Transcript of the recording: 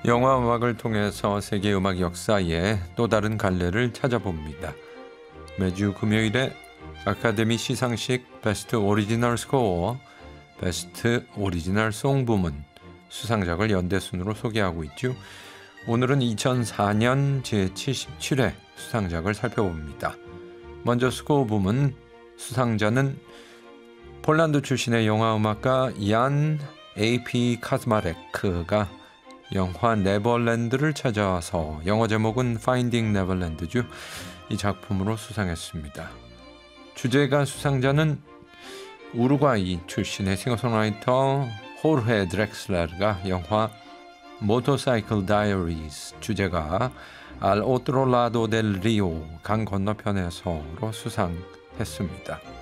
영화 음악을 통해서 세계 음악 역사의 또 다른 갈래를 찾아봅니다. 매주 금요일에 아카데미 시상식 베스트 오리지널 스코어, 베스트 오리지널 송 부문 수상작을 연대순으로 소개하고 있죠. 오늘은 2004년 제77회 수상작을 살펴봅니다. 먼저 스코어 부문 수상자는 폴란드 출신의 영화음악가 얀 A.P. 카스마레크가 영화 네버랜드를 찾아서 영어 제목은 파인딩 네버랜드죠. 이 작품으로 수상했습니다. 주제가 수상자는 우루과이 출신의 싱어송라이터 호르헤 드렉슬레르가 영화 모터사이클 다이어리즈 주제가 알 오트로 라도 델 리오 강 건너편에서로 수상했습니다.